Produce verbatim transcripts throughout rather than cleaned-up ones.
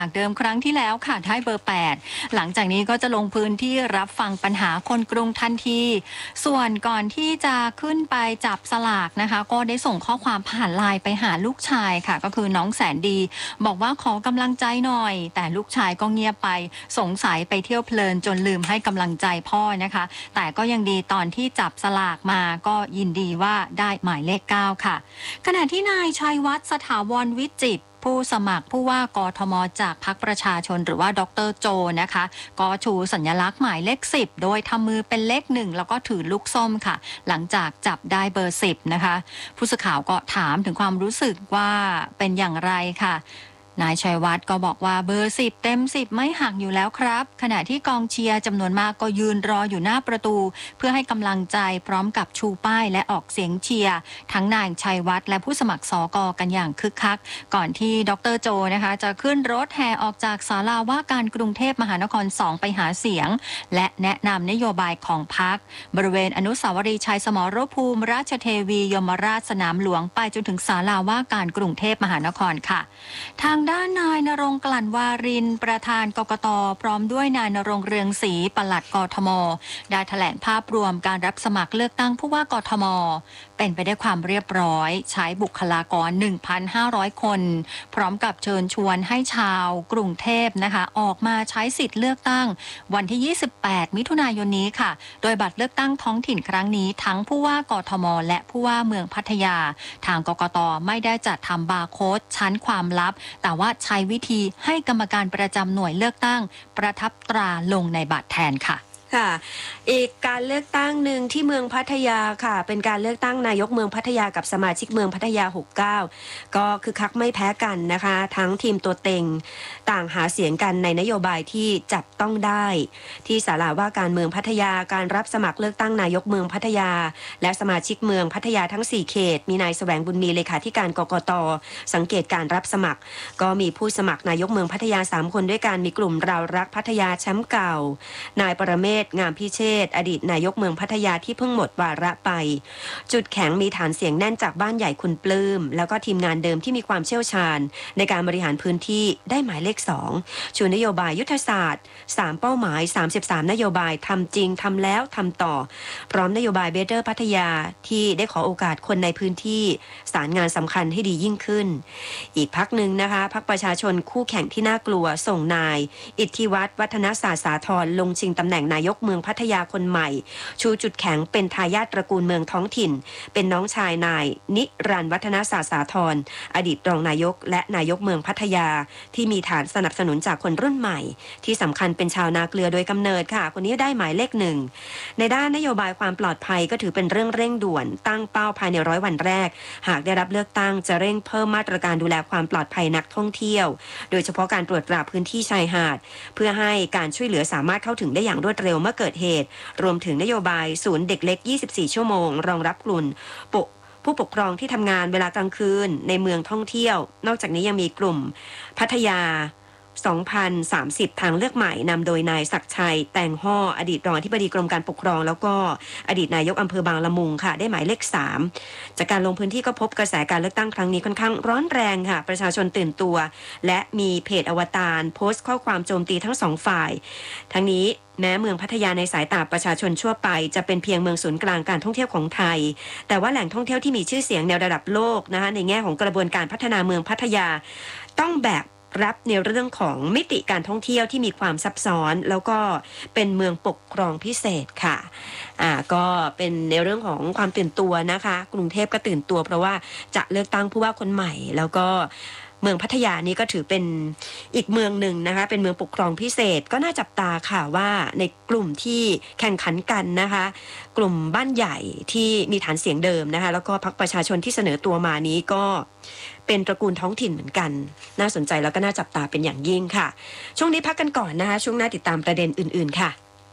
จากเดิมครั้งที่แล้วค่ะได้เบอร์แปดหลังจากนี้ก็จะลงพื้นที่รับฟังปัญหาคนกรุงทันทีส่วนก่อนที่จะขึ้นไปจับสลากนะคะก็ได้ส่งข้อความผ่านไลน์ไปหาลูกชายค่ะก็คือน้องแสนดีบอกว่าขอกำลังใจหน่อยแต่ลูกชายก็เงียบไปสงสัยไปเที่ยวเพลินจนลืมให้กำลังใจพ่อนะคะแต่ก็ยังดีตอนที่จับสลากมาก็ยินดีว่าได้หมายเลขเก้าค่ะขณะที่นายชัยวัฒน์สถาวรวิจิตรผู้สมัครผู้ว่ากทมจากพรรคประชาชนหรือว่าดรโจนะคะก็ชูสัญลักษณ์หมายเลขสิบโดยทำมือเป็นเลขหนึ่งแล้วก็ถือลูกส้มค่ะหลังจากจับได้เบอร์สิบนะคะผู้สื่อข่าวก็ถามถึงความรู้สึกว่าเป็นอย่างไรค่ะนายชัยวัฒน์ก็บอกว่าเบอร์สิบเต็มสิบไม่หักอยู่แล้วครับขณะที่กองเชียร์จำนวนมากก็ยืนรออยู่หน้าประตูเพื่อให้กำลังใจพร้อมกับชูป้ายและออกเสียงเชียร์ทั้งนายชัยวัฒน์และผู้สมัครสกกันอย่างคึกคักก่อนที่ดรโจนะคะจะขึ้นรถแห่ออกจากศาลาว่าการกรุงเทพมหานครสองไปหาเสียงและแนะนำนโยบายของพรรคบริเวณอนุสาวรีย์ชัยสมรภูมิราชเทวียมราชสนามหลวงไปจนถึงศาลาว่าการกรุงเทพมหานครค่ะทางด้านนายณรงค์กลั่นวารินประธานกกต.พร้อมด้วยนายณรงค์เรืองศรีปลัดกทม.ได้แถลงภาพรวมการรับสมัครเลือกตั้งผู้ว่ากทม.เป็นไปได้วยความเรียบร้อยใช้บุคลากร หนึ่งพันห้าร้อย คนพร้อมกับเชิญชวนให้ชาวกรุงเทพนะคะออกมาใช้สิทธิ์เลือกตั้งวันที่ ยี่สิบแปด มิถุนายนนี้ค่ะโดยบัตรเลือกตั้งท้องถิ่นครั้งนี้ทั้งผู้ว่ากทม.และผู้ว่าเมืองพัทยาทางกกต.ไม่ได้จัดทำบาร์โค้ดชั้นความลับแต่ว่าใช้วิธีให้กรรมการประจำหน่วยเลือกตั้งประทับตราลงในบัตรแทนค่ะค่ะอีกการเลือกตั้งหนึ่งที่เมืองพัทยาค่ะเป็นการเลือกตั้งนายกเมืองพัทยากับสมาชิกเมืองพัทยาหกสิบเก้าก็คือคักไม่แพ้กันนะคะทั้งทีมตัวเต็งต่างหาเสียงกันในนโยบายที่จับต้องได้ที่ศาลาว่าการเมืองพัทยาการรับสมัครเลือกตั้งนายกเมืองพัทยาและสมาชิกเมืองพัทยาทั้งสี่เขตมีนายแสวงบุญมีเลขาธิการกกต.สังเกตการรับสมัครก็มีผู้สมัครนายกเมืองพัทยาสามคนด้วยกันมีกลุ่มเรารักพัทยาแชมป์เก่านายปรเมศงามพิเชษอดีตนายกเมืองพัทยาที่เพิ่งหมดวาระไปจุดแข็งมีฐานเสียงแน่นจากบ้านใหญ่คุณปลื้มแล้วก็ทีมงานเดิมที่มีความเชี่ยวชาญในการบริหารพื้นที่ได้หมายเลขสองชูนโยบายยุทธศาสตร์สามเป้าหมายสามสิบสามนโยบายทำจริงทำแล้วทำต่อพร้อมนโยบายเบเตอร์พัทยาที่ได้ขอโอกาสคนในพื้นที่สารงานสำคัญให้ดียิ่งขึ้นอีกพักหนึ่งนะคะพักประชาชนคู่แข่งที่น่ากลัวส่งนายอิทธิวัฒน์วัฒนศาสตร์สาธรลงชิงตำแหน่งนายกเมืองพัทยาคนใหม่ชูจุดแข็งเป็นทายาทตระกูลเมืองท้องถิ่นเป็นน้องชายนายนิรันดร์วัฒนศาสตร์สาธรอดีตรองนายกและนายกเมืองพัทยาที่มีฐานสนับสนุนจากคนรุ่นใหม่ที่สำคัญเป็นชาวนาเกลือโดยกำเนิดค่ะคนนี้ได้หมายเลขหนึ่งในด้านนโยบายความปลอดภัยก็ถือเป็นเรื่องเร่งด่วนตั้งเป้าภายในร้อยวันแรกหากได้รับเลือกตั้งจะเร่งเพิ่มมาตรการดูแลความปลอดภัยนักท่องเที่ยวโดยเฉพาะการตรวจตราพื้นที่ชายหาดเพื่อให้การช่วยเหลือสามารถเข้าถึงได้อย่างรวดเร็วเมื่อเกิดเหตุรวมถึงนโยบายศูนย์เด็กเล็กยี่สิบสี่ชั่วโมงรองรับกลุ่มผู้ปกครองที่ทำงานเวลากลางคืนในเมืองท่องเที่ยวนอกจากนี้ยังมีกลุ่มพัทยาสองพันสามสิบ ทางเลือกใหม่นำโดยนายศักดิ์ชัยแตงห่ออดีตรองอธิบดีกรมการปกครองแล้วก็อดีตนายกอำเภอบางละมุงค่ะได้หมายเลขสามจากการลงพื้นที่ก็พบกระแสการเลือกตั้งครั้งนี้ค่อนข้างร้อนแรงค่ะประชาชนตื่นตัวและมีเพจอวตารโพสต์ข้อความโจมตีทั้งสองฝ่ายทั้งนี้แม้เมืองพัทยาในสายตาประชาชนทั่วไปจะเป็นเพียงเมืองศูนย์กลางการท่องเที่ยวของไทยแต่ว่าแหล่งท่องเที่ยวที่มีชื่อเสียงในระดับโลกนะคะในแง่ของกระบวนการพัฒนาเมืองพัทยาต้องแบกรับในเรื่องของมิติการท่องเที่ยวที่มีความซับซ้อนแล้วก็เป็นเมืองปกครองพิเศษค่ะอ่าก็เป็นในเรื่องของความตื่นตัวนะคะกรุงเทพก็ตื่นตัวเพราะว่าจะเลือกตั้งผู้ว่าคนใหม่แล้วก็เมืองพัทยานี้ก็ถือเป็นอีกเมืองหนึ่งนะคะเป็นเมืองปกครองพิเศษก็น่าจับตาค่ะว่าในกลุ่มที่แข่งขันกันนะคะกลุ่มบ้านใหญ่ที่มีฐานเสียงเดิมนะคะแล้วก็พรรคประชาชนที่เสนอตัวมานี้ก็เป็นตระกูลท้องถิ่นเหมือนกันน่าสนใจแล้วก็น่าจับตาเป็นอย่างยิ่งค่ะช่วงนี้พักกันก่อนนะคะช่วงหน้าติดตามประเด็นอื่นๆค่ะ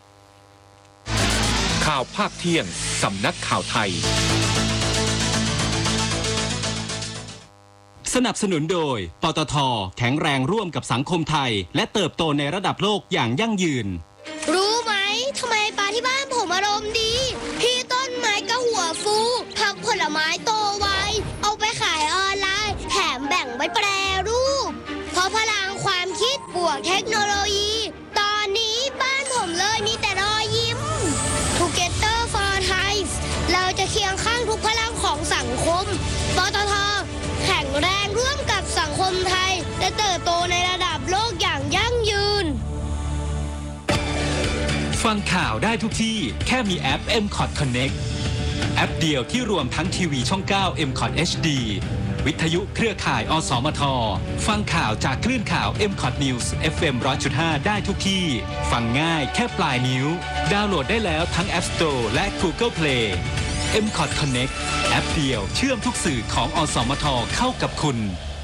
ข่าวภาคเที่ยงสำนักข่าวไทยสนับสนุนโดยปตท.แข็งแรงร่วมกับสังคมไทยและเติบโตในระดับโลกอย่างยั่งยืนรู้ไหมทำไมปลาที่บ้านผมอารมณ์ดีพี่ต้นไม้ก็หัวฟูผักผลไม้โตไวเอาไปขายออนไลน์แถมแบ่งไว้แปรรูปเพราะพลังความคิดบวกเทคโนโลยี ตอนนี้บ้านผมเลยมีแต่รอยยิ้ม Together for Thai เราจะเคียงข้างทุกพลังของสังคมปตท.แข็งแรงร่วมกับสังคมไทยและเติบโตในระดับโลกอย่างยั่งยืนฟังข่าวได้ทุกที่แค่มีแอป เอ็ม คอท Connect แอปเดียวที่รวมทั้งทีวีช่อง เก้า เอ็ม คอท เอช ดี วิทยุเครือข่าย อสมท ฟังข่าวจากคลื่นข่าว เอ็ม คอท News เอฟ เอ็ม หนึ่งร้อยจุดห้า ได้ทุกที่ ฟังง่ายแค่ปลายนิ้ว ดาวน์โหลดได้แล้วทั้ง App Store และ Google Play เอ็ม คอท Connect แอปเดียวเชื่อมทุกสื่อของอสมทเข้ากับคุณ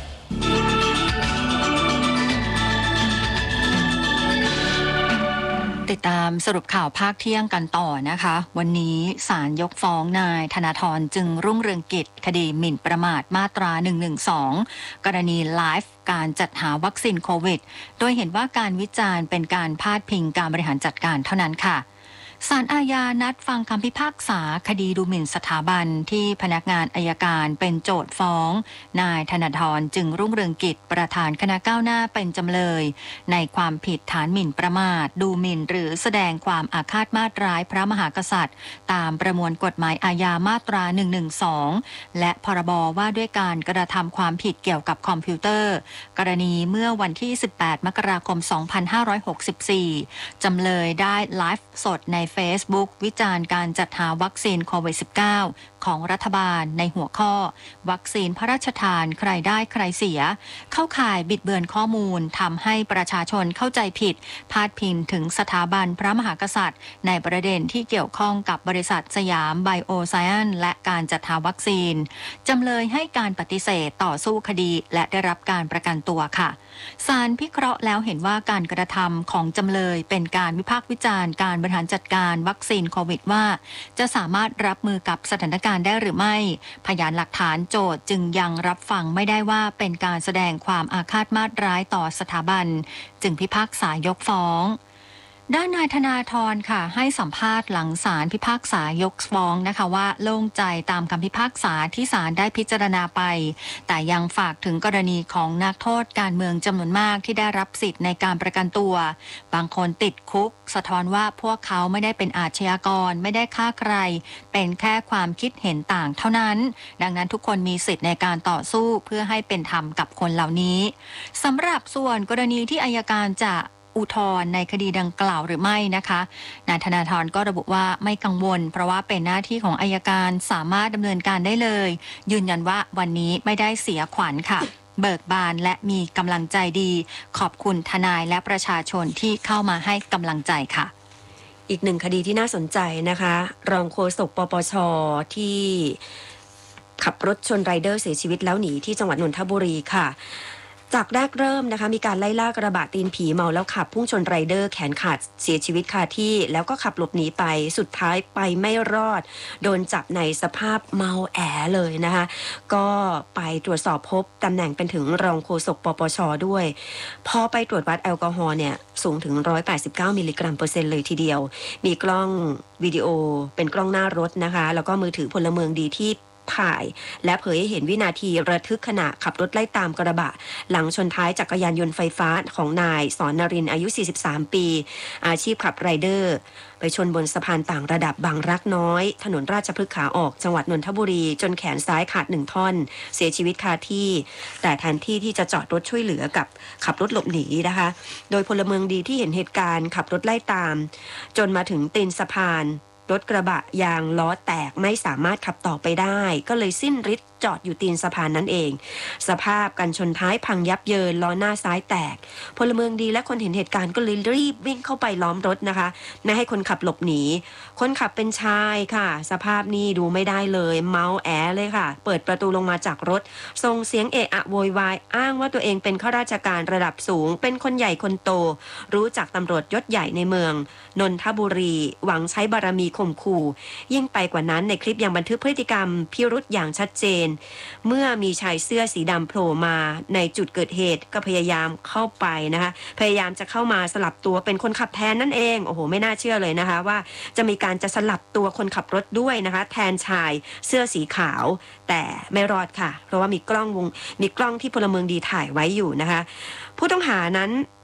ติดตามสรุปข่าวภาคเที่ยงกันต่อนะคะวันนี้ศาลยกฟ้องนายธนาธรจึงรุ่งเรืองกิจคดีหมิ่นประมาทมาตราหนึ่งหนึ่งสองกรณีไลฟ์การจัดหาวัคซีนโควิดโดยเห็นว่าการวิจารณ์เป็นการพาดพิงการบริหารจัดการเท่านั้นค่ะศาลอาญานัดฟังคำพิพากษาคดีดูหมิ่นสถาบันที่พนักงานอัยการเป็นโจทก์ฟ้องนายธนาธรจึงรุ่งเรืองกิจประธานคณะก้าวหน้าเป็นจำเลยในความผิดฐานหมิ่นประมาทดูหมิ่นหรือแสดงความอาฆาตมาตร้ายพระมหากษัตริย์ตามประมวลกฎหมายอาญามาตราหนึ่งหนึ่งสองและพรบว่าด้วยการกระทำความผิดเกี่ยวกับคอมพิวเตอร์กรณีเมื่อวันที่สิบแปดมกราคมสองพันห้าร้อยหกสิบสี่จำเลยได้ไลฟ์สดในFacebook วิจารณ์การจัดหาวัคซีนโควิด สิบเก้า ของรัฐบาลในหัวข้อวัคซีนพระราชทานใครได้ใครเสียเข้าข่ายบิดเบือนข้อมูลทำให้ประชาชนเข้าใจผิดพาดพิงถึงสถาบันพระมหากษัตริย์ในประเด็นที่เกี่ยวข้องกับบริษัทสยามไบโอไซแอนซ์และการจัดหาวัคซีนจำเลยให้การปฏิเสธต่อสู้คดีและได้รับการประกันตัวค่ะศาลพิเคราะห์แล้วเห็นว่าการกระทำของจำเลยเป็นการวิพากษ์วิจารณ์การบริหารจัดการวัคซีนโควิดว่าจะสามารถรับมือกับสถานการณ์ได้หรือไม่พยานหลักฐานโจทก์จึงยังรับฟังไม่ได้ว่าเป็นการแสดงความอาฆาตมาตร้ายต่อสถาบันจึงพิพากษายกฟ้องด้านนายธนาธรค่ะให้สัมภาษณ์หลังศาลพิพากษายกฟ้องนะคะว่าโล่งใจตามคำพิพากษาที่ศาลได้พิจารณาไปแต่ยังฝากถึงกรณีของนักโทษการเมืองจำนวนมากที่ได้รับสิทธิ์ในการประกันตัวบางคนติดคุกสะท้อนว่าพวกเขาไม่ได้เป็นอาชญากรไม่ได้ฆ่าใครเป็นแค่ความคิดเห็นต่างเท่านั้นดังนั้นทุกคนมีสิทธิ์ในการต่อสู้เพื่อให้เป็นธรรมกับคนเหล่านี้สำหรับส่วนกรณีที่อัยการจะอุทธรณ์ในคดีดังกล่าวหรือไม่นะคะนายธนาธรก็ระบุว่าไม่กังวลเพราะว่าเป็นหน้าที่ของอัยการสามารถดำเนินการได้เลยยืนยันว่าวันนี้ไม่ได้เสียขวัญค่ะเบิกบานและมีกำลังใจดีขอบคุณทนายและประชาชนที่เข้ามาให้กำลังใจค่ะอีกหนึ่งคดีที่น่าสนใจนะคะรองโฆษกปปชที่ขับรถชนไรเดอร์เสียชีวิตแล้วหนีที่จังหวัดนนทบุรีค่ะจากแรกเริ่มนะคะมีการไล่ล่ากระบะตีนผีเมาแล้วขับพุ่งชนไรเดอร์แขนขาดเสียชีวิตคาที่แล้วก็ขับหลบหนีไปสุดท้ายไปไม่รอดโดนจับในสภาพเมาแอเลยนะคะก็ไปตรวจสอบพบตำแหน่งเป็นถึงรองโฆษกปปชด้วยพอไปตรวจวัดแอลกอฮอล์เนี่ยสูงถึงหนึ่งร้อยแปดสิบเก้ามิลลิกรัมเปอร์เซ็นต์เลยทีเดียวมีกล้องวิดีโอเป็นกล้องหน้ารถนะคะแล้วก็มือถือพลเมืองดีที่ถ่ายและเผยให้เห็นวินาทีระทึกขณะขับรถไล่ตามกระบะหลังชนท้ายจักรยานยนต์ไฟฟ้าของนายสอนนรินทร์อายุสี่สิบสามปีอาชีพขับไรเดอร์ไปชนบนสะพานต่างระดับบางรักน้อยถนนราชพฤกษ์ขาออกจังหวัดนนทบุรีจนแขนซ้ายขาดหนึ่งท่อนเสียชีวิตคาที่แต่แทนที่ที่จะจอดรถช่วยเหลือกับขับรถหลบหนีนะคะโดยพลเมืองดีที่เห็นเหตุการณ์ขับรถไล่ตามจนมาถึงตีนสะพานรถกระบะยางล้อแตกไม่สามารถขับต่อไปได้ก็เลยสิ้นฤทธิ์จอดอยู่ตีนสะพานนั่นเองสภาพกันชนท้ายพังยับเยินล้อหน้าซ้ายแตกพลเมืองดีและคนเห็นเหตุการณ์ก็เลยรีบวิ่งเข้าไปล้อมรถนะคะไม่ให้คนขับหลบหนีคนขับเป็นชายค่ะสภาพนี้ดูไม่ได้เลยเมาแอเลยค่ะเปิดประตูลงมาจากรถส่งเสียงเอะอะโวยวายอ้างว่าตัวเองเป็นข้าราชการระดับสูงเป็นคนใหญ่คนโตรู้จักตำรวจยศใหญ่ในเมืองนนทบุรีหวังใช้บารมีข่มขู่ยิ่งไปกว่านั้นในคลิปยังบันทึกพฤติกรรมพิรุธอย่างชัดเจนเมื่อมีชายเสื้อสีดำโผล่มาในจุดเกิดเหตุก็พยายามเข้าไปนะคะพยายามจะเข้ามาสลับตัวเป็นคนขับแทนนั่นเองโอ้โหไม่น่าเชื่อเลยนะคะว่าจะมีการจะสลับตัวคนขับรถด้วยนะคะแทนชายเสื้อสีขาวแต่ไม่รอดค่ะเพราะว่ามีกล้องวงมีกล้องที่พลเมืองดีถ่ายไว้อยู่นะคะผู้ต้องหานั้น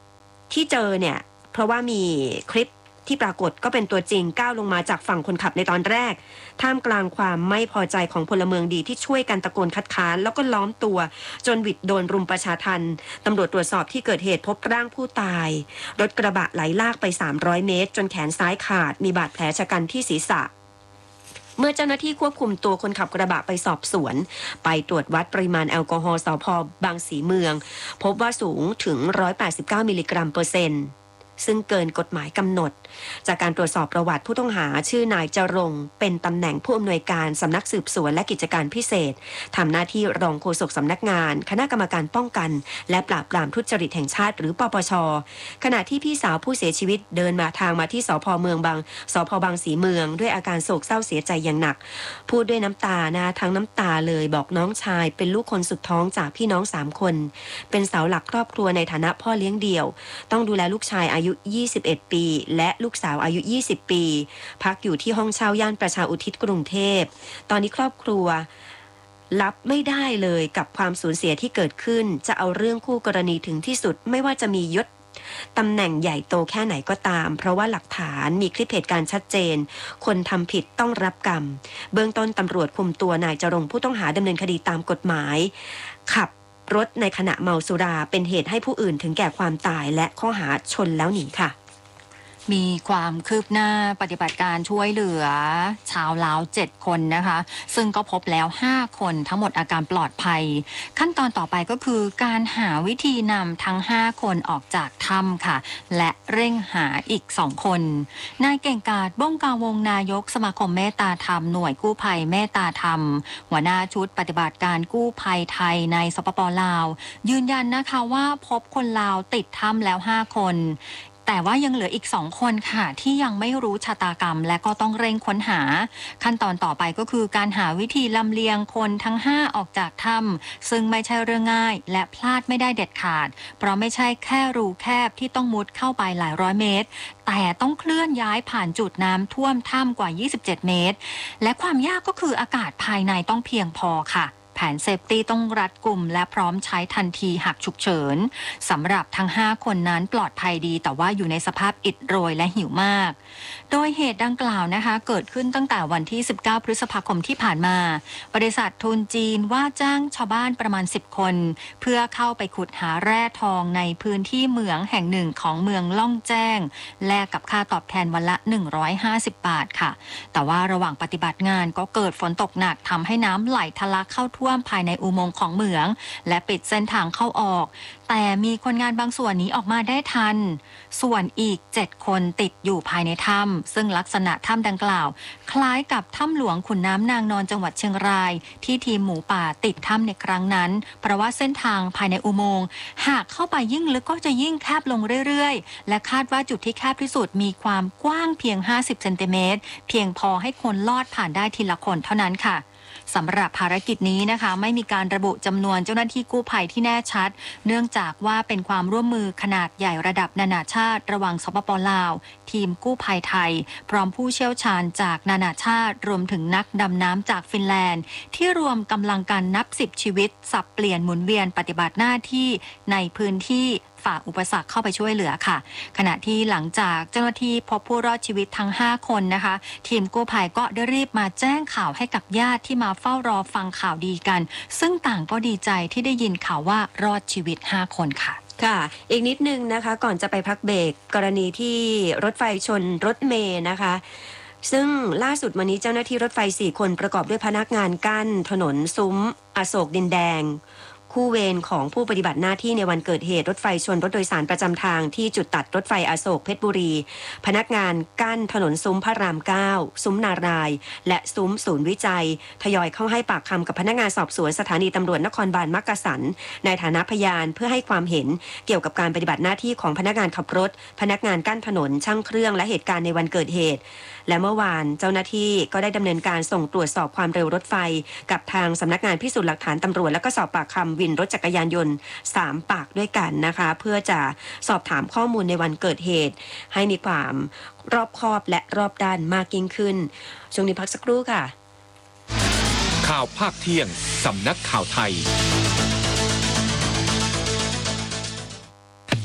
ที่เจอเนี่ยเพราะว่ามีคลิปที่ปรากฏก็เป็นตัวจริงก้าวลงมาจากฝั่งคนขับในตอนแรกท่ามกลางความไม่พอใจของพลเมืองดีที่ช่วยกันตะโกนคัดค้านแล้วก็ล้อมตัวจนหวิดโดนรุมประชาทัณฑ์ตำรวจตรวจสอบที่เกิดเหตุพบร่างผู้ตายรถกระบะไหลลากไปสามร้อยเมตรจนแขนซ้ายขาดมีบาดแผลชะกันที่ศีรษะเมื่อเจ้าหน้าที่ควบคุมตัวคนขับกระบะไปสอบสวนไปตรวจวัดปริมาณแอลกอฮอล์สภ.บางสีเมืองพบว่าสูงถึงหนึ่งร้อยแปดสิบเก้ามิลลิกรัมเปอร์เซ็นต์ซึ่งเกินกฎหมายกำหนดจากการตรวจสอบประวัติผู้ต้องหาชื่อนายจรงค์เป็นตำแหน่งผู้อำนวยการสำนักสืบสวนและกิจการพิเศษทำหน้าที่รองโฆษกสำนักงานคณะกรรมการป้องกันและปราบปรามทุจริตแห่งชาติหรือปปช.ขณะที่พี่สาวผู้เสียชีวิตเดินมาทางมาที่สภ.เมืองบางสภ.บางสีเมืองด้วยอาการโศกเศร้าเสียใจอย่างหนักพูดด้วยน้ำตานะทั้งน้ำตาเลยบอกน้องชายเป็นลูกคนสุดท้องจากพี่น้องสามคนเป็นเสาหลักครอบครัวในฐานะพ่อเลี้ยงเดี่ยวต้องดูแลลูกชายอายุยี่สิบเอ็ดปีและลูกสาวอายุยี่สิบปีพักอยู่ที่ห้องเช่าย่านประชาอุทิศกรุงเทพตอนนี้ครอบครัวรับไม่ได้เลยกับความสูญเสียที่เกิดขึ้นจะเอาเรื่องคู่กรณีถึงที่สุดไม่ว่าจะมียศตำแหน่งใหญ่โตแค่ไหนก็ตามเพราะว่าหลักฐานมีคลิปเหตุการณ์ชัดเจนคนทำผิดต้องรับกรรมเบื้องต้นตำรวจคุมตัวนายจรงค์ผู้ต้องหาดำเนินคดีตามกฎหมายขับรถในขณะเมาสุราเป็นเหตุให้ผู้อื่นถึงแก่ความตายและข้อหาชนแล้วหนีค่ะมีความคืบหน้าปฏิบัติการช่วยเหลือชาวลาวเจ็ดคนนะคะซึ่งก็พบแล้วห้าคนทั้งหมดอาการปลอดภัยขั้นตอนต่อไปก็คือการหาวิธีนำทั้งห้าคนออกจากถ้ำค่ะและเร่งหาอีกสองคนนายเก่งกาจบ้องกาวงนายกสมาคมเมตตาธรรมหน่วยกู้ภัยเมตตาธรรมหัวหน้าชุดปฏิบัติการกู้ภัยไทยในสปป.ลาวยืนยันนะคะว่าพบคนลาวติดถ้ำแล้วห้าคนแต่ว่ายังเหลืออีกสองคนค่ะที่ยังไม่รู้ชะตากรรมและก็ต้องเร่งค้นหาขั้นตอนต่อไปก็คือการหาวิธีลำเลียงคนทั้งห้าออกจากถ้ำซึ่งไม่ใช่เรื่องง่ายและพลาดไม่ได้เด็ดขาดเพราะไม่ใช่แค่รูแคบที่ต้องมุดเข้าไปหลายร้อยเมตรแต่ต้องเคลื่อนย้ายผ่านจุดน้ำท่วมถ้ำกว่ายี่สิบเจ็ดเมตรและความยากก็คืออากาศภายในต้องเพียงพอค่ะแผนเซฟตี้ต้องรัดกุมและพร้อมใช้ทันทีหากฉุกเฉินสำหรับทั้งห้าคนนั้นปลอดภัยดีแต่ว่าอยู่ในสภาพอิดโรยและหิวมากโดยเหตุดังกล่าวนะคะเกิดขึ้นตั้งแต่วันที่สิบเก้าพฤษภาคมที่ผ่านมาบริษัททุนจีนว่าจ้างชาวบ้านประมาณสิบคนเพื่อเข้าไปขุดหาแร่ทองในพื้นที่เหมืองแห่งหนึ่งของเมืองล่องแจ้งแลกกับค่าตอบแทนวันละหนึ่งร้อยห้าสิบบาทค่ะแต่ว่าระหว่างปฏิบัติงานก็เกิดฝนตกหนักทำให้น้ำไหลทะลักเข้าท่วมภายในอุโมงค์ของเหมืองและปิดเส้นทางเข้าออกแต่มีคนงานบางส่วนหนีออกมาได้ทันส่วนอีกเจ็ดคนติดอยู่ภายในถ้ำซึ่งลักษณะถ้ำดังกล่าวคล้ายกับถ้ำหลวงขุนน้ำนางนอนจังหวัดเชียงรายที่ทีมหมูป่าติดถ้ำในครั้งนั้นเพราะว่าเส้นทางภายในอุโมงค์หากเข้าไปยิ่งลึกก็จะยิ่งแคบลงเรื่อยๆและคาดว่าจุดที่แคบที่สุดมีความกว้างเพียงห้าสิบเซนติเมตรเพียงพอให้คนลอดผ่านได้ทีละคนเท่านั้นค่ะสำหรับภารกิจนี้นะคะไม่มีการระบุจำนวนเจ้าหน้าที่กู้ภัยที่แน่ชัดเนื่องจากว่าเป็นความร่วมมือขนาดใหญ่ระดับนานาชาติระหว่างสปป.ลาวทีมกู้ภัยไทยพร้อมผู้เชี่ยวชาญจากนานาชาติรวมถึงนักดำน้ำจากฟินแลนด์ที่รวมกำลังกันนับสิบชีวิตสับเปลี่ยนหมุนเวียนปฏิบัติหน้าที่ในพื้นที่ฝ่าอุปสรรคเข้าไปช่วยเหลือค่ะขณะที่หลังจากเจ้าหน้าที่พบผู้รอดชีวิตทั้งห้าคนนะคะทีมกู้ภัยก็ได้รีบมาแจ้งข่าวให้กับญาติที่มาเฝ้ารอฟังข่าวดีกันซึ่งต่างก็ดีใจที่ได้ยินข่าวว่ารอดชีวิตห้าคนค่ะค่ะอีกนิดนึงนะคะก่อนจะไปพักเบรกกรณีที่รถไฟชนรถเมล์นะคะซึ่งล่าสุดวันนี้เจ้าหน้าที่รถไฟสี่คนประกอบด้วยพนักงานกั้นถนนซุ้มอโศกดินแดงคู่เวรของผู้ปฏิบัติหน้าที่ในวันเกิดเหตุรถไฟชนรถโดยสารประจำทางที่จุดตัดรถไฟอโศกเพชรบุรีพนักงานกั้นถนนซุ้มพระรามเก้าซุ้มนารายและซุ้มศูนย์วิจัยทยอยเข้าให้ปากคำกับพนักงานสอบสวนสถานีตำรวจนครบาลมักกะสันในฐานะพยานเพื่อให้ความเห็นเกี่ยวกับการปฏิบัติหน้าที่ของพนักงานขับรถพนักงานกั้นถนนช่างเครื่องและเหตุการณ์ในวันเกิดเหตุและเมื่อวานเจ้าหน้าที่ก็ได้ดำเนินการส่งตรวจสอบความเร็วรถไฟกับทางสำนักงานพิสูจน์หลักฐานตำรวจและก็สอบปากคำวินรถจักรยานยนต์สามปากด้วยกันนะคะเพื่อจะสอบถามข้อมูลในวันเกิดเหตุให้มีความรอบคอบและรอบด้านมากยิ่งขึ้นช่วงนี้พักสักครู่ค่ะข่าวภาคเที่ยงสำนักข่าวไทย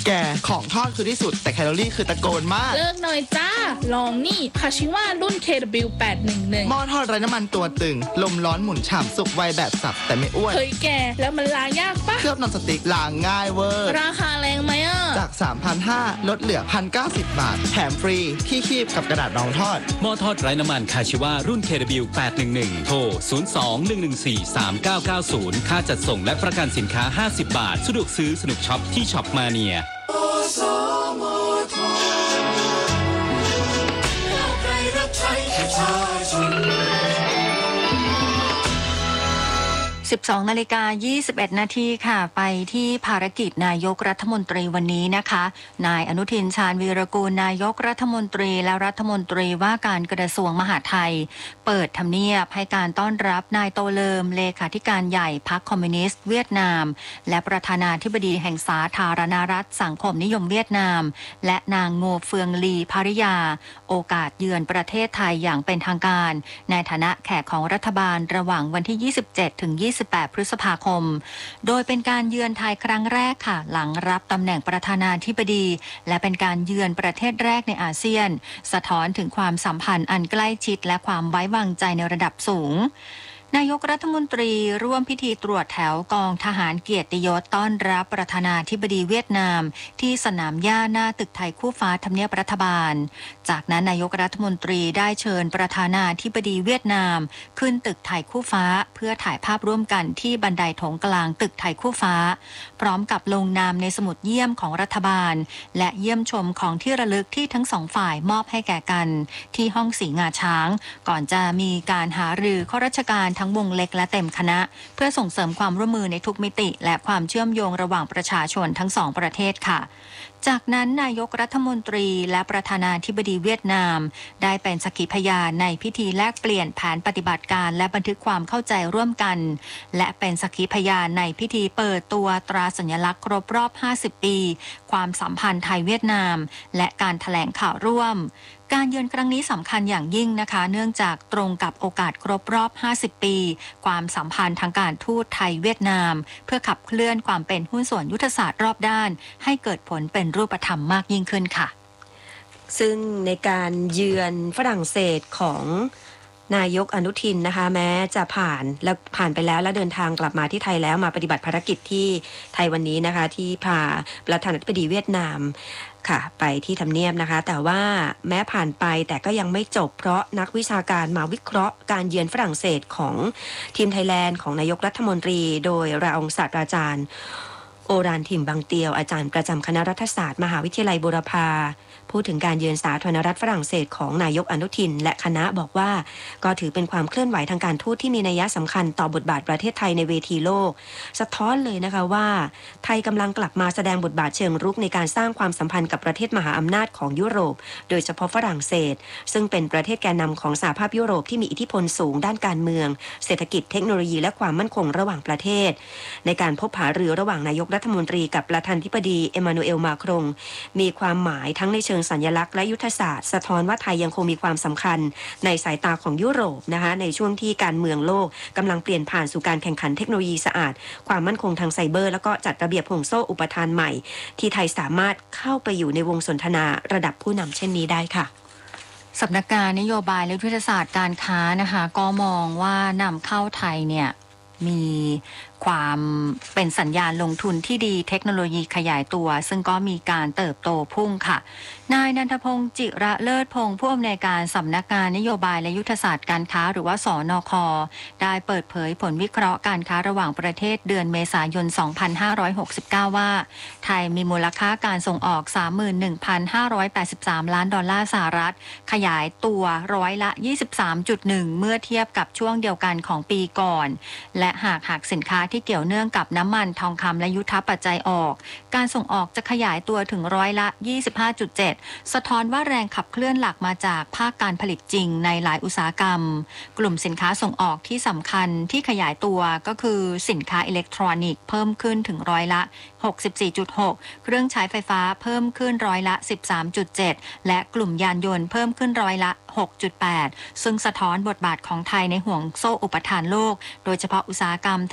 แกของทอดคือที่สุดแต่แคลอรี่คือตะโกนมากเลิกหน่อยจ้าลองนี่คาชิวารุ่น เค ดับเบิลยู แปดหนึ่งหนึ่งหม้อทอดไร้น้ำมันตัวตึงลมร้อนหมุนฉ่ำสุกไวแบบสับแต่ไม่อ้วนเฮ้ยแกแล้วมันล้างยากปะเคลือบนอนสติ๊กล้างง่ายเวอร์ราคาแรงไหมอ่ะจาก สามพันห้าร้อย ลดเหลือ หนึ่งพันเก้าสิบ บาทแถมฟรีที่คีบกับกระดาษรองทอดหม้อทอดไร้น้ำมันคาชิวารุ่น เค ดับเบิลยู แปดหนึ่งหนึ่ง โทร ศูนย์ สอง หนึ่ง หนึ่ง สี่ สาม เก้า เก้า ศูนย์ ค่าจัดส่งและประกันสินค้าห้าสิบบาทสะดวกซื้อสนุกช็อปที่ช็อปมาเนียสิบสองนาฬิกายี่สิบเอ็ดนาทีค่ะไปที่ภารกิจนายกรัฐมนตรีวันนี้นะคะนายอนุทินชาญวีรกูลนายกรัฐมนตรีและรัฐมนตรีว่าการกระทรวงมหาดไทยเปิดทำเนียบให้การต้อนรับนายโตเลิมเลขาธิการใหญ่พรรคคอมมิวนิสต์เวียดนามและประธานาธิบดีแห่งสาธารณรัฐสังคมนิยมเวียดนามและนางโงเฟืองลีภริยาโอกาสเยือนประเทศไทยอย่างเป็นทางการในฐานะแขกของรัฐบาลระหว่างวันที่ยี่สิบเจ็ดถึงยี่สิบแปดพฤษภาคมโดยเป็นการเยือนไทยครั้งแรกค่ะหลังรับตำแหน่งประธานาธิบดีและเป็นการเยือนประเทศแรกในอาเซียนสะท้อนถึงความสัมพันธ์อันใกล้ชิดและความไว้วางใจในระดับสูงนายกรัฐมนตรีร่วมพิธีตรวจแถวกองทหารเกียรติยศต้อนรับประธานาธิบดีเวียดนามที่สนามหญ้าหน้าตึกไทยคู่ฟ้าทำเนียบรัฐบาลจากนั้นนายกรัฐมนตรีได้เชิญประธานาธิบดีเวียดนามขึ้นตึกไทยคู่ฟ้าเพื่อถ่ายภาพร่วมกันที่บันไดโถงกลางตึกไทยคู่ฟ้าพร้อมกับลงนามในสมุดเยี่ยมของรัฐบาลและเยี่ยมชมของที่ระลึกที่ทั้งสองฝ่ายมอบให้แก่กันที่ห้องสีงาช้างก่อนจะมีการหารือข้าราชการทั้งวงเล็กและเต็มคณะเพื่อส่งเสริมความร่วมมือในทุกมิติและความเชื่อมโยงระหว่างประชาชนทั้งสองประเทศค่ะจากนั้นนายกรัฐมนตรีและประธานาธิบดีเวียดนามได้เป็นสักขีพยานในพิธีแลกเปลี่ยนแผนปฏิบัติการและบันทึกความเข้าใจร่วมกันและเป็นสักขีพยานในพิธีเปิดตัวตราสัญลักษณ์ครบรอบห้าสิบปีความสัมพันธ์ไทยเวียดนามและการแถลงข่าวร่วมการเยือนครั้งนี้สำคัญอย่างยิ่งนะคะเนื่องจากตรงกับโอกาสครบรอบห้าสิบปีความสัมพันธ์ทางการทูตไทยเวียดนามเพื่อขับเคลื่อนความเป็นหุ้นส่วนยุทธศาสตร์รอบด้านให้เกิดผลเป็นรูปธรรมมากยิ่งขึ้นค่ะซึ่งในการเยือนฝรั่งเศสของนายกอนุทินนะคะแม้จะผ่านและผ่านไปแล้วและเดินทางกลับมาที่ไทยแล้วมาปฏิบัติภารกิจที่ไทยวันนี้นะคะที่พาประธานาธิบดีเวียดนามค่ะไปที่ทำเนียบนะคะแต่ว่าแม้ผ่านไปแต่ก็ยังไม่จบเพราะนักวิชาการมาวิเคราะห์การเยือนฝรั่งเศสของทีมไทยแลนด์ของนายกรัฐมนตรีโดยรองศาสตราจารย์โอรานทิมบางเตียวอาจารย์ประจำคณะรัฐศาสตร์มหาวิทยาลัยบูรพาพูดถึงการเยือนสาธารณรัฐฝรั่งเศสของนายกอนุทินและคณะบอกว่าก็ถือเป็นความเคลื่อนไหวทางการทูตที่มีนัยสำคัญต่อบทบาทประเทศไทยในเวทีโลกสะท้อนเลยนะคะว่าไทยกำลังกลับมาแสดงบทบาทเชิงรุกในการสร้างความสัมพันธ์กับประเทศมหาอำนาจของยุโรปโดยเฉพาะฝรั่งเศสซึ่งเป็นประเทศแกนนำของสหภาพยุโรปที่มีอิทธิพลสูงด้านการเมืองเศรษฐกิจเทคโนโลยีและความมั่นคงระหว่างประเทศในการพบหารือระหว่างนายกรัฐมนตรีกับประธานาธิบดีเอมานูเอลมาครงมีความหมายทั้งในเชิงสัญลักษณ์และยุทธศาสตร์สะท้อนว่าไทยยังคงมีความสำคัญในสายตาของยุโรปนะคะในช่วงที่การเมืองโลกกำลังเปลี่ยนผ่านสู่การแข่งขันเทคโนโลยีสะอาดความมั่นคงทางไซเบอร์แล้วก็จัดระเบียบห่วงโซ่อุปทานใหม่ที่ไทยสามารถเข้าไปอยู่ในวงสนทนาระดับผู้นำเช่นนี้ได้ค่ะสำนักงานนโยบายและยุทธศาสตร์การค้านะคะก็มองว่านำเข้าไทยเนี่ยมีความเป็นสัญญาณลงทุนที่ดีเทคโนโลยีขยายตัวซึ่งก็มีการเติบโตพุ่งค่ะนายนันทพงศ์จิระเลิศพงศ์ผู้อำนวยการสำนักงานนโยบายและยุทธศาสตร์การค้าหรือว่าสนค.ได้เปิดเผยผลวิเคราะห์การค้าระหว่างประเทศเดือนเมษายนสองพันห้าร้อยหกสิบเก้าว่าไทยมีมูลค่าการส่งออก สามหมื่นหนึ่งพันห้าร้อยแปดสิบสาม ล้านดอลลาร์สหรัฐขยายตัวร้อยละ ยี่สิบสามจุดหนึ่ง เมื่อเทียบกับช่วงเดียวกันของปีก่อนและหากหักสินค้าที่เกี่ยวเนื่องกับน้ำมันทองคำและยุทธปัจจัยออกการส่งออกจะขยายตัวถึงร้อยละ ยี่สิบห้าจุดเจ็ด สะท้อนว่าแรงขับเคลื่อนหลักมาจากภาคการผลิตจริงในหลายอุตสาหกรรมกลุ่มสินค้าส่งออกที่สำคัญที่ขยายตัวก็คือสินค้าอิเล็กทรอนิกส์เพิ่มขึ้นถึงร้อยละ หกสิบสี่จุดหก เครื่องใช้ไฟฟ้าเพิ่มขึ้นร้อยละ สิบสามจุดเจ็ด และกลุ่มยานยนต์เพิ่มขึ้นร้อยละ หกจุดแปด ซึ่งสะท้อนบทบาทของไทยในห่วงโซ่อุปทานโลกโดยเฉพาะอุตสาหกรรมเทคโนโล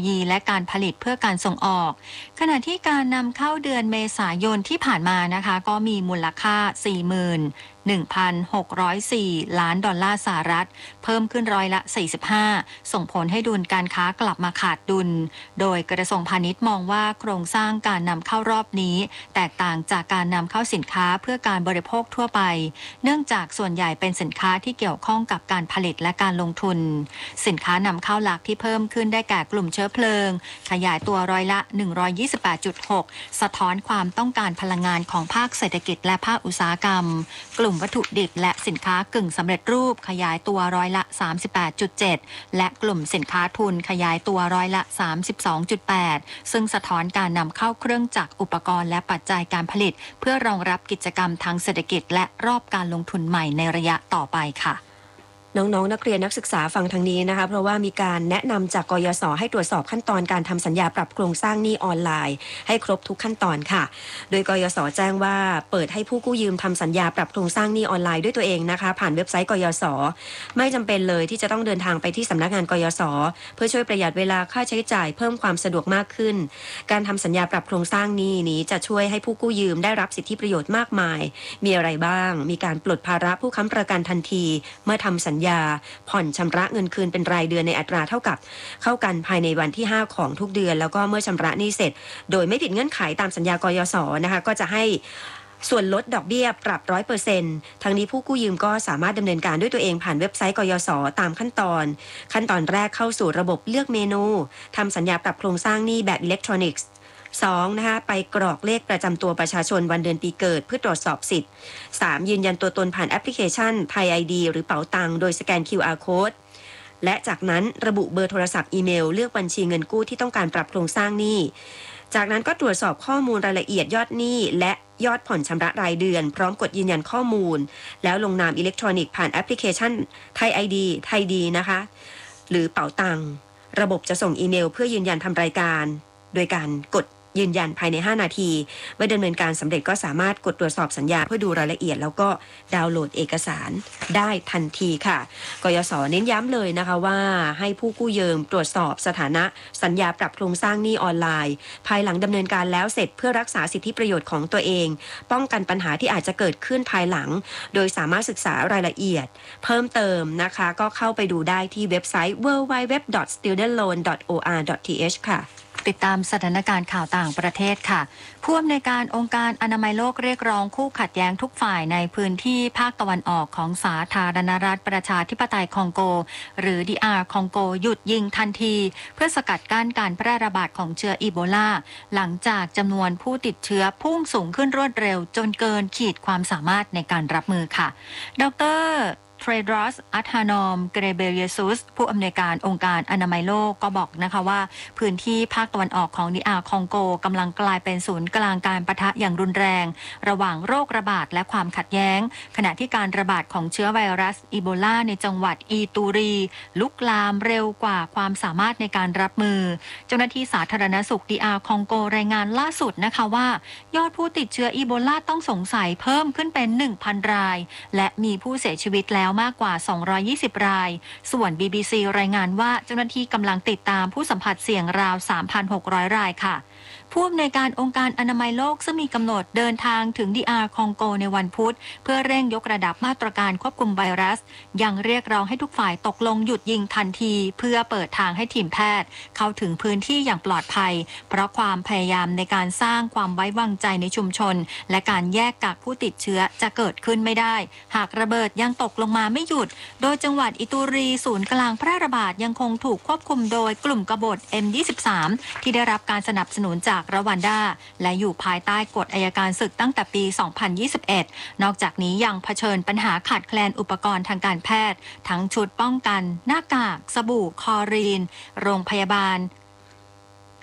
ยีและการผลิตเพื่อการส่งออกขณะที่การนำเข้าเดือนเมษายนที่ผ่านมานะคะก็มีมูลค่า สี่หมื่นหนึ่งพันหกร้อยสี่ ล้านดอลลาร์สหรัฐเพิ่มขึ้นร้อยละ สี่สิบห้า ส่งผลให้ดุลการค้ากลับมาขาดดุลโดยกระทรวงพาณิชย์มองว่าโครงสร้างการนำเข้ารอบนี้แตกต่างจากการนำเข้าสินค้าเพื่อการบริโภคทั่วไปเนื่องจากส่วนใหญ่เป็นสินค้าที่เกี่ยวข้องกับการผลิตและการลงทุนสินค้านำเข้าหลักที่เพิ่มขึ้นได้แก่กลุ่มเชื้อเพลิงขยายตัวร้อยละ หนึ่งร้อยยี่สิบแปดจุดหก สะท้อนความต้องการพลังงานของภาคเศรษฐกิจและภาคอุตสาหกรรมกลุ่มวัตถุดิบและสินค้ากึ่งสำเร็จรูปขยายตัวร้อยละ สามสิบแปดจุดเจ็ด และกลุ่มสินค้าทุนขยายตัวร้อยละ สามสิบสองจุดแปด ซึ่งสะท้อนการนำเข้าเครื่องจักรอุปกรณ์และปัจจัยการผลิตเพื่อรองรับกิจกรรมทางเศรษฐกิจและรอบการลงทุนใหม่ในระยะต่อไปค่ะน้องๆ น, นักเรียนนักศึกษาฟังทางนี้นะคะเพราะว่ามีการแนะนำจากกยศให้ตรวจสอบขั้นตอนการทำสัญญาปรับโครงสร้างหนี้ออนไลน์ให้ครบทุกขั้นตอนค่ะโดยกยศแจ้งว่าเปิดให้ผู้กู้ยืมทำสัญญาปรับโครงสร้างหนี้ออนไลน์ด้วยตัวเองนะคะผ่านเว็บไซต์กยศไม่จำเป็นเลยที่จะต้องเดินทางไปที่สำนักงานกยศเพื่อช่วยประหยัดเวลาค่าใช้จ่ายเพิ่มความสะดวกมากขึ้นการทำสัญญาปรับโครงสร้างหนี้นี้จะช่วยให้ผู้กู้ยืมได้รับสิทธิประโยชน์มากมายมีอะไรบ้างมีการปลดภาระผู้ค้ำประกันทันทีเมื่อทำสัญญาผ่อนชำระเงินคืนเป็นรายเดือนในอัตราเท่ากับเข้ากันภายในวันที่ห้าของทุกเดือนแล้วก็เมื่อชำระหนี้เสร็จโดยไม่ผิดเงื่อนไขตามสัญญากยศนะคะก็จะให้ส่วนลดดอกเบี้ยปรับ ร้อยเปอร์เซ็นต์ ทั้งนี้ผู้กู้ยืมก็สามารถดำเนินการด้วยตัวเองผ่านเว็บไซต์กยศตามขั้นตอนขั้นตอนแรกเข้าสู่ระบบเลือกเมนูทำสัญญาปรับโครงสร้างหนี้แบบอิเล็กทรอนิกส์สองนะคะไปกรอกเลขประจำตัวประชาชนวันเดือนปีเกิดเพื่อตรวจสอบสิทธิ์สามยืนยันตัวตนผ่านแอปพลิเคชันไทย ไอ ดี หรือเป๋าตังโดยสแกน คิว อาร์ Code และจากนั้นระบุเบอร์โทรศัพท์อีเมลเลือกบัญชีเงินกู้ที่ต้องการปรับโครงสร้างหนี้จากนั้นก็ตรวจสอบข้อมูลรายละเอียดยอดหนี้และยอดผ่อนชำระรายเดือนพร้อมกดยืนยันข้อมูลแล้วลงนามอิเล็กทรอนิกส์ผ่านแอปพลิเคชันไทย ไอ ดี ไทยดีนะคะหรือเป๋าตังระบบจะส่งอีเมลเพื่อยืนยันทำรายการโดยการกดยืนยันภายในห้านาทีเมื่อดำเนินการสำเร็จก็สามารถกดตรวจสอบสัญญาเพื่อดูรายละเอียดแล้วก็ดาวน์โหลดเอกสารได้ทันทีค่ะกยศเน้นย้ำเลยนะคะว่าให้ผู้กู้ยืมตรวจสอบสถานะสัญญาปรับโครงสร้างหนี้ออนไลน์ภายหลังดำเนินการแล้วเสร็จเพื่อรักษาสิทธิประโยชน์ของตัวเองป้องกันปัญหาที่อาจจะเกิดขึ้นภายหลังโดยสามารถศึกษารายละเอียดเพิ่มเติมนะคะก็เข้าไปดูได้ที่เว็บไซต์ ดับเบิลยู ดับเบิลยู ดับเบิลยู ดอท สตูเดนต์โลน ดอท โอ อาร์ ดอท ที เอช ค่ะติดตามสถานการณ์ข่าวต่างประเทศค่ะผู้อำนวยการองค์การอนามัยโลกเรียกร้องคู่ขัดแย้งทุกฝ่ายในพื้นที่ภาคตะวันออกของสาธารณรัฐประชาธิปไตยคองโกหรือ ดี อาร์ คองโกหยุดยิงทันทีเพื่อสกัดกั้นการแพร่ระบาดของเชื้ออีโบลาหลังจากจำนวนผู้ติดเชื้อพุ่งสูงขึ้นรวดเร็วจนเกินขีดความสามารถในการรับมือค่ะดรเทรดรอส อัธานอม เกรเบเรียซุสผู้อำนวยการองค์การอนามัยโลกก็บอกนะคะว่าพื้นที่ภาคตะวันออกของ ดี อาร์ คองโกกำลังกลายเป็นศูนย์กลางการปะทะอย่างรุนแรงระหว่างโรคระบาดและความขัดแย้งขณะที่การระบาดของเชื้อไวรัสอีโบลาในจังหวัดอีตูรีลุกลามเร็วกว่าความสามารถในการรับมือเจ้าหน้าที่สาธารณสุข ดี อาร์ คองโกรายงานล่าสุดนะคะว่ายอดผู้ติดเชื้ออีโบลาต้องสงสัยเพิ่มขึ้นเป็น หนึ่งพัน รายและมีผู้เสียชีวิตแล้วมากกว่าสองร้อยยี่สิบรายส่วน บี บี ซี รายงานว่าเจ้าหน้าที่กำลังติดตามผู้สัมผัสเสี่ยงราว สามพันหกร้อย รายค่ะผู้อำนวยการองค์การอนามัยโลกซึ่งมีกำหนดเดินทางถึง ดี อาร์ คองโกในวันพุธเพื่อเร่งยกระดับมาตรการควบคุมไวรัสยังเรียกร้องให้ทุกฝ่ายตกลงหยุดยิงทันทีเพื่อเปิดทางให้ทีมแพทย์เข้าถึงพื้นที่อย่างปลอดภัยเพราะความพยายามในการสร้างความไว้วางใจในชุมชนและการแยกกักผู้ติดเชื้อจะเกิดขึ้นไม่ได้หากระเบิดยังตกลงมาไม่หยุดโดยจังหวัดอิตูรีศูนย์กลางแพร่ระบาดยังคงถูกควบคุมโดยกลุ่มกบฏ เอ็ม ยี่สิบสาม ที่ได้รับการสนับสนุนจากรวันดาและอยู่ภายใต้กฎอัยการศึกตั้งแต่ปี สองพันยี่สิบเอ็ด นอกจากนี้ยังเผชิญปัญหาขาดแคลนอุปกรณ์ทางการแพทย์ทั้งชุดป้องกันหน้ากากสบู่คลอรีนโรงพยาบาล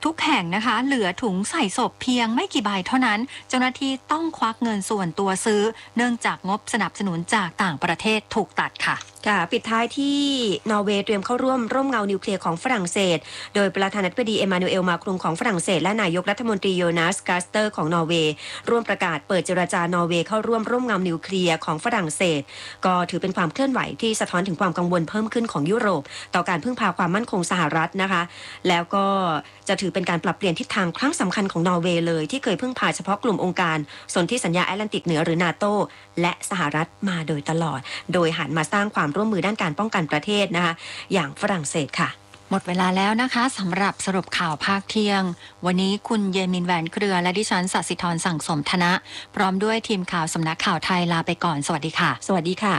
ทุกแห่งนะคะ เหลือถุงใส่ศพเพียงไม่กี่ใบเท่านั้นเจ้าหน้าที่ต้องควักเงินส่วนตัวซื้อเนื่องจากงบสนับสนุนจากต่างประเทศถูกตัดค่ะค่ะปิดท้ายที่นอร์เวย์เตรียมเข้าร่วมร่มเงานิวเคลียร์ของฝรั่งเศสโดยประธานาธิบดีเอมานูเอลมาครุงของฝรั่งเศสและนายกรัฐมนตรีโยนาสกาสเตอร์ของนอร์เวย์ร่วมประกาศเปิดเจรจานอร์เวย์เข้าร่วมร่มเงานิวเคลียร์ของฝรั่งเศสก็ถือเป็นความเคลื่อนไหวที่สะท้อนถึงความกังวลเพิ่มขึ้นของยุโรปต่อการพึ่งพาความมั่นคงสหรัฐนะคะแล้วก็จะถือเป็นการปรับเปลี่ยนทิศทางครั้งสำคัญของนอร์เวย์เลยที่เคยพึ่งพาเฉพาะกลุ่มองค์การสนธิสัญญาแอตแลนติกเหนือหรือนาโตและสหรัฐมาโดยตลอดโดยหันมาสร้างความร่วมมือด้านการป้องกันประเทศนะคะอย่างฝรั่งเศสค่ะหมดเวลาแล้วนะคะสำหรับสรุปข่าวภาคเที่ยงวันนี้คุณเยมินแหวนเครือและดิฉันศศิธรสั่งสมธนะพร้อมด้วยทีมข่าวสำนักข่าวไทยลาไปก่อนสวัสดีค่ะสวัสดีค่ะ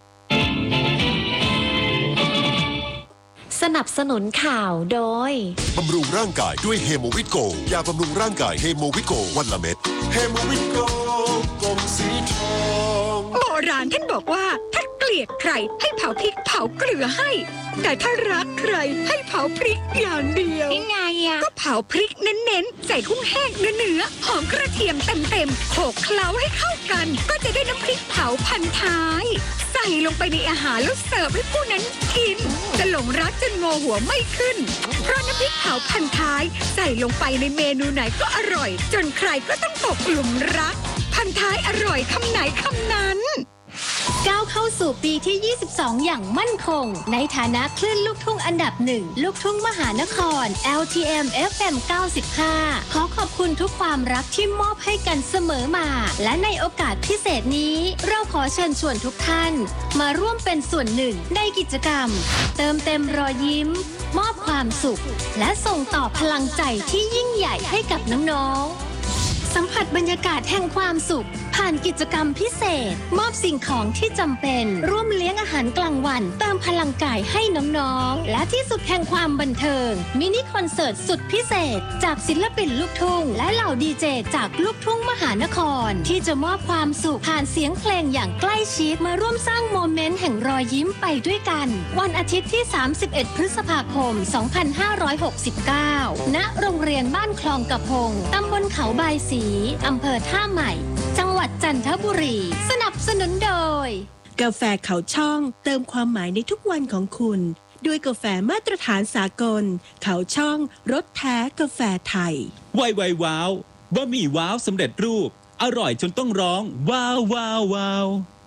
สนับสนุนข่าวโดยบำรุงร่างกายด้วยเฮโมวิตโกยาบำรุงร่างกายเฮโมวิตโกวันละเม็ดเฮโมวิตโกกลมสีทองโบราณท่านบอกว่าถ้าเกลียดใครให้เผาพริกเผาเกลือให้แต่ถ้ารักใครให้เผาพริกอย่างเดียวยังไงอะก็เผาพริกเน้นๆใส่กุ้งแห้งเนื้อๆหอมกระเทียมเต็มๆโขลกเคล้าให้เข้ากันก็จะได้น้ำพริกเผาพันท้ายใส่ลงไปในอาหารแล้วเสิร์ฟให้ผู้นั้นกินจะหลงรักจนงอหัวไม่ขึ้นเพราะน้ำพริกเผาพันท้ายใส่ลงไปในเมนูไหนก็อร่อยจนใครก็ต้องตกหลุมรักพันท้ายอร่อยคำไหนคำนั้นก้าวเข้าสู่ปีที่ยี่สิบสองอย่างมั่นคงในฐานะคลื่นลูกทุ่งอันดับหนึ่งลูกทุ่งมหานคร แอล ที เอ็ม เอฟ เอ็ม เก้าสิบห้าขอขอบคุณทุกความรักที่มอบให้กันเสมอมาและในโอกาสพิเศษนี้เราขอเชิญชวนทุกท่านมาร่วมเป็นส่วนหนึ่งในกิจกรรมเติมเต็มรอยยิ้มมอบความสุขและส่งต่อพลังใจที่ยิ่งใหญ่ให้กับน้องๆสัมผัสบรรยากาศแห่งความสุขผ่านกิจกรรมพิเศษมอบสิ่งของที่จำเป็นร่วมเลี้ยงอาหารกลางวันเติมพลังกายให้น้องๆและที่สุดแห่งความบันเทิงมินิคอนเสิร์ตสุดพิเศษจากศิลปินลูกทุ่งและเหล่าดีเจจากลูกทุ่งมหานครที่จะมอบความสุขผ่านเสียงเพลงอย่างใกล้ชิดมาร่วมสร้างโมเมนต์แห่งรอยยิ้มไปด้วยกันวันอาทิตย์ที่สามสิบเอ็ดพฤษภาคมสองพันห้าร้อยหกสิบเก้าณโรงเรียนบ้านคลองกระพงตำบลเขาบายศรีอำเภอท่าใหม่จังหวัดจันทบุรีสนับสนุนโดยกาแฟเขาช่องเติมความหมายในทุกวันของคุณด้วยกาแฟมาตรฐานสากลเขาช่องรสแท้กาแฟไทยไวไวว้าวบะหมี่ว้าวสำเร็จรูปอร่อยจนต้องร้องว้าวว้าวว้าว